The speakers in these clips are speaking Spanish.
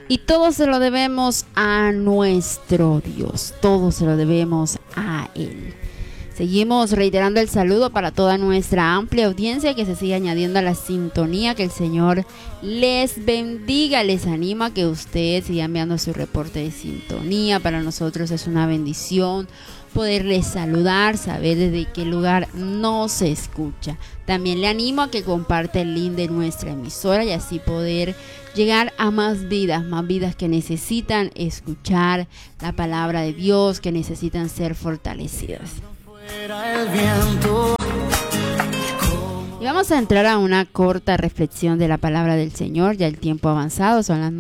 Y todo se lo debemos a nuestro Dios, todo se lo debemos a Él. Seguimos reiterando el saludo para toda nuestra amplia audiencia que se sigue añadiendo a la sintonía. Que el Señor les bendiga, les anima a que usted siga enviando su reporte de sintonía. Para nosotros es una bendición poderles saludar, saber desde qué lugar nos escucha. También le animo a que comparte el link de nuestra emisora y así poder llegar a más vidas que necesitan escuchar la palabra de Dios, que necesitan ser fortalecidas. Y vamos a entrar a una corta reflexión de la palabra del Señor. Ya el tiempo ha avanzado, son las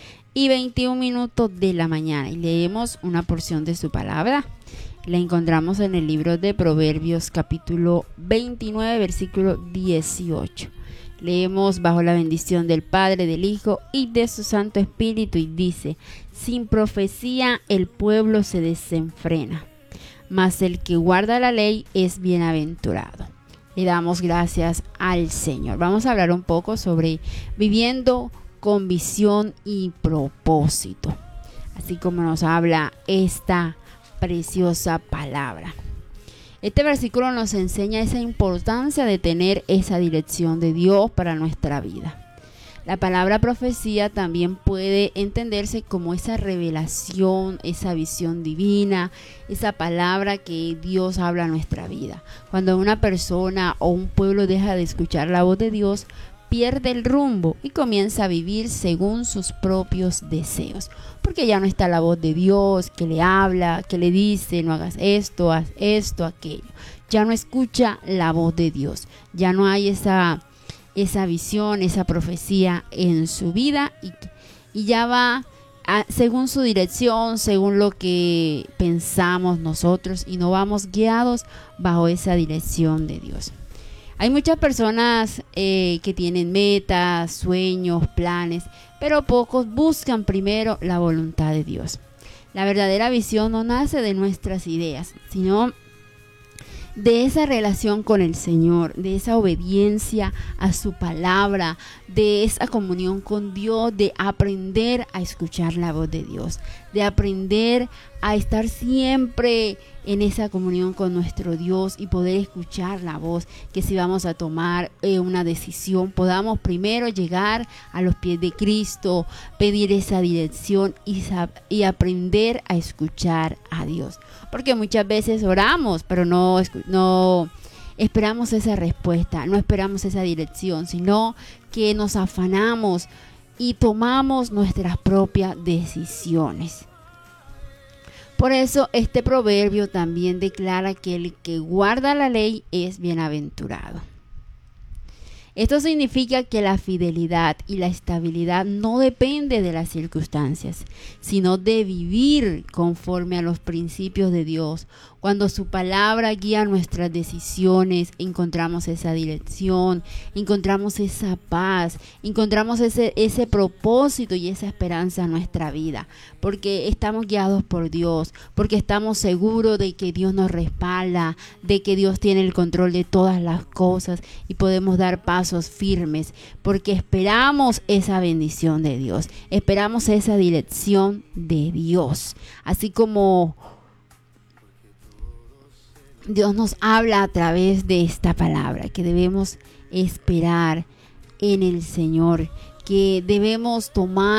9:21 de la mañana y leemos una porción de su palabra. La encontramos en el libro de Proverbios capítulo 29 versículo 18. Leemos bajo la bendición del Padre, del Hijo y de su Santo Espíritu, y dice: sin profecía el pueblo se desenfrena, mas el que guarda la ley es bienaventurado. Le damos gracias al Señor. Vamos a hablar un poco sobre viviendo con visión y propósito, así como nos habla esta preciosa palabra. Este versículo nos enseña esa importancia de tener esa dirección de Dios para nuestra vida. La palabra profecía también puede entenderse como esa revelación, esa visión divina, esa palabra que Dios habla a nuestra vida. Cuando una persona o un pueblo deja de escuchar la voz de Dios, pierde el rumbo y comienza a vivir según sus propios deseos, porque ya no está la voz de Dios que le habla, que le dice: no hagas esto, haz esto, aquello. Ya no escucha la voz de Dios, ya no hay esa visión, esa profecía en su vida, y ya va según su dirección, según lo que pensamos nosotros, y no vamos guiados bajo esa dirección de Dios. Hay muchas personas que tienen metas, sueños, planes, pero pocos buscan primero la voluntad de Dios. La verdadera visión no nace de nuestras ideas, sino de esa relación con el Señor, de esa obediencia a su palabra, de esa comunión con Dios, de aprender a escuchar la voz de Dios, de aprender a estar siempre en esa comunión con nuestro Dios y poder escuchar la voz, que si vamos a tomar una decisión, podamos primero llegar a los pies de Cristo, pedir esa dirección y aprender a escuchar a Dios. Porque muchas veces oramos, pero no esperamos esa respuesta, no esperamos esa dirección, sino que nos afanamos y tomamos nuestras propias decisiones. Por eso este proverbio también declara que el que guarda la ley es bienaventurado. Esto significa que la fidelidad y la estabilidad no depende de las circunstancias, sino de vivir conforme a los principios de Dios. Cuando su palabra guía nuestras decisiones, encontramos esa dirección, encontramos esa paz, encontramos ese propósito y esa esperanza en nuestra vida, porque estamos guiados por Dios, porque estamos seguros de que Dios nos respalda, de que Dios tiene el control de todas las cosas y podemos dar pasos firmes, porque esperamos esa bendición de Dios, esperamos esa dirección de Dios, así como Dios nos habla a través de esta palabra, que debemos esperar en el Señor, que debemos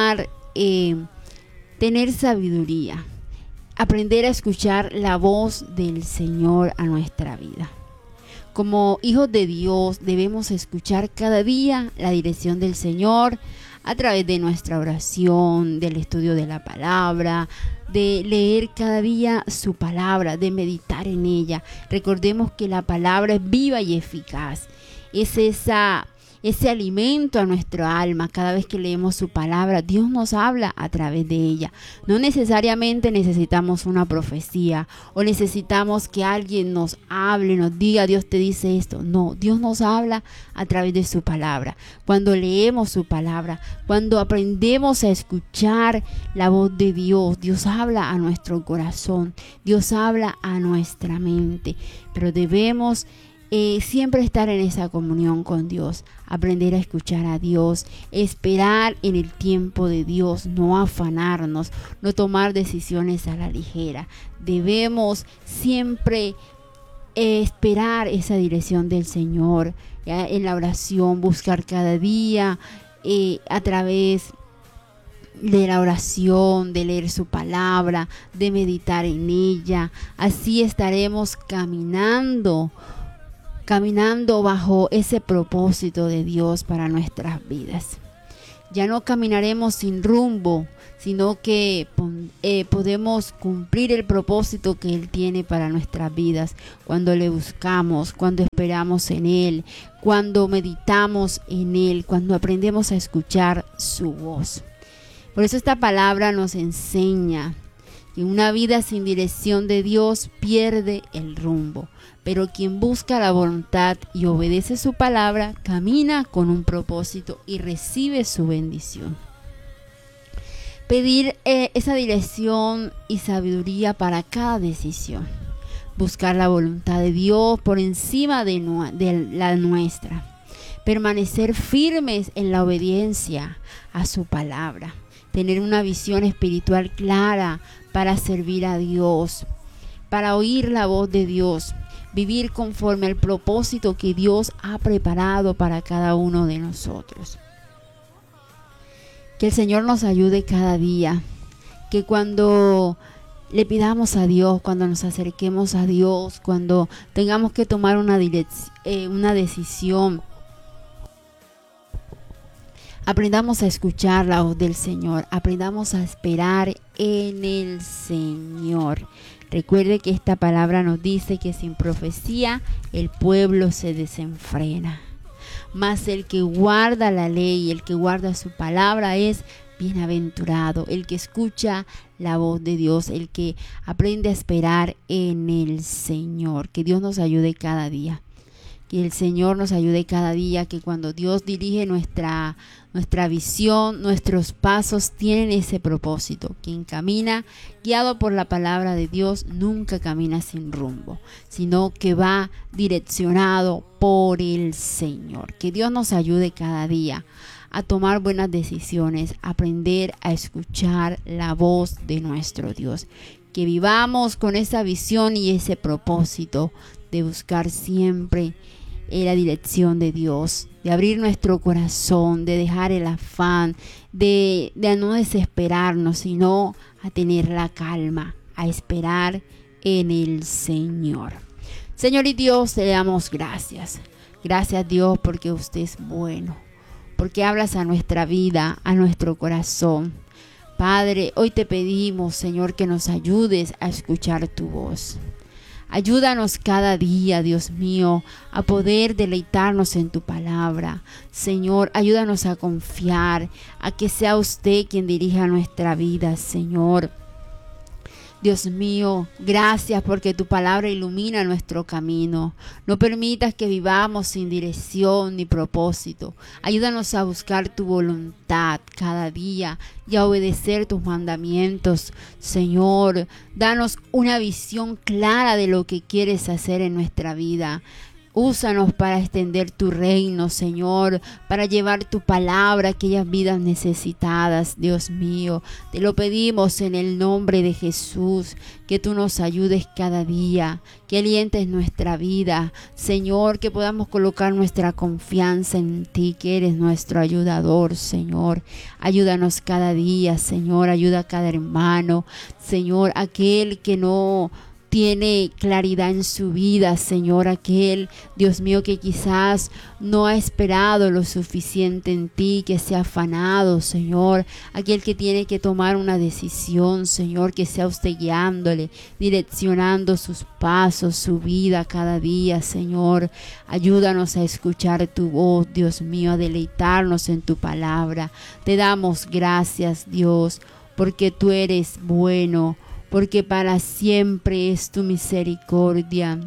tener sabiduría, aprender a escuchar la voz del Señor a nuestra vida. Como hijos de Dios debemos escuchar cada día la dirección del Señor a través de nuestra oración, del estudio de la palabra, de leer cada día su palabra, de meditar en ella. Recordemos que la palabra es viva y eficaz. Es ese alimento a nuestra alma. Cada vez que leemos su palabra, Dios nos habla a través de ella. No necesariamente necesitamos una profecía o necesitamos que alguien nos hable, nos diga: Dios te dice esto. No, Dios nos habla a través de su palabra. Cuando leemos su palabra, cuando aprendemos a escuchar la voz de Dios, Dios habla a nuestro corazón, Dios habla a nuestra mente. Pero debemos siempre estar en esa comunión con Dios, aprender a escuchar a Dios, esperar en el tiempo de Dios, no afanarnos, no tomar decisiones a la ligera. Debemos siempre esperar esa dirección del Señor, ¿ya? En la oración, buscar cada día a través de la oración, de leer su palabra, de meditar en ella. Así estaremos caminando bajo ese propósito de Dios para nuestras vidas. Ya no caminaremos sin rumbo, sino que podemos cumplir el propósito que Él tiene para nuestras vidas cuando le buscamos, cuando esperamos en Él, cuando meditamos en Él, cuando aprendemos a escuchar su voz. Por eso esta palabra nos enseña que una vida sin dirección de Dios pierde el rumbo, pero quien busca la voluntad y obedece su palabra camina con un propósito y recibe su bendición. Pedir esa dirección y sabiduría para cada decisión. Buscar la voluntad de Dios por encima de la nuestra. Permanecer firmes en la obediencia a su palabra. Tener una visión espiritual clara para servir a Dios, para oír la voz de Dios, vivir conforme al propósito que Dios ha preparado para cada uno de nosotros. Que el Señor nos ayude cada día, que cuando le pidamos a Dios, cuando nos acerquemos a Dios, cuando tengamos que tomar una decisión, aprendamos a escuchar la voz del Señor, aprendamos a esperar en el Señor. Recuerde que esta palabra nos dice que sin profecía el pueblo se desenfrena. Mas el que guarda la ley, el que guarda su palabra es bienaventurado. El que escucha la voz de Dios, el que aprende a esperar en el Señor. Que Dios nos ayude cada día. Que el Señor nos ayude cada día, que cuando Dios dirige nuestra visión, nuestros pasos tienen ese propósito. Quien camina guiado por la palabra de Dios nunca camina sin rumbo, sino que va direccionado por el Señor. Que Dios nos ayude cada día a tomar buenas decisiones, a aprender a escuchar la voz de nuestro Dios. Que vivamos con esa visión y ese propósito de buscar siempre la dirección de Dios, de abrir nuestro corazón, de dejar el afán, de no desesperarnos, sino a tener la calma, a esperar en el Señor. Señor y Dios, te damos gracias. Gracias, Dios, porque usted es bueno, porque hablas a nuestra vida, a nuestro corazón. Padre, hoy te pedimos, Señor, que nos ayudes a escuchar tu voz. Ayúdanos cada día, Dios mío, a poder deleitarnos en tu palabra. Señor, ayúdanos a confiar, a que sea usted quien dirija nuestra vida, Señor. Dios mío, gracias porque tu palabra ilumina nuestro camino. No permitas que vivamos sin dirección ni propósito. Ayúdanos a buscar tu voluntad cada día y a obedecer tus mandamientos. Señor, danos una visión clara de lo que quieres hacer en nuestra vida. Úsanos para extender tu reino, Señor, para llevar tu palabra a aquellas vidas necesitadas, Dios mío. Te lo pedimos en el nombre de Jesús, que tú nos ayudes cada día, que alientes nuestra vida, Señor, que podamos colocar nuestra confianza en ti, que eres nuestro ayudador, Señor. Ayúdanos cada día, Señor, ayuda a cada hermano, Señor, aquel que no tiene claridad en su vida, Señor, aquel, Dios mío, que quizás no ha esperado lo suficiente en ti, que se ha afanado, Señor, aquel que tiene que tomar una decisión, Señor, que sea usted guiándole, direccionando sus pasos, su vida cada día, Señor. Ayúdanos a escuchar tu voz, Dios mío, a deleitarnos en tu palabra. Te damos gracias, Dios, porque tú eres bueno, porque para siempre es tu misericordia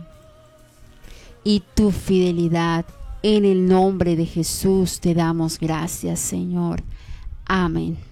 y tu fidelidad. En el nombre de Jesús te damos gracias, Señor. Amén.